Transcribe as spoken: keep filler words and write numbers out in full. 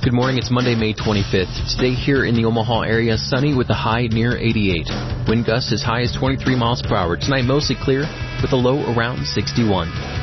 Good morning, it's Monday, May twenty-fifth. Today here in the Omaha area, sunny with a high near eighty-eight. Wind gusts as high as twenty-three miles per hour. Tonight mostly clear with a low around sixty-one.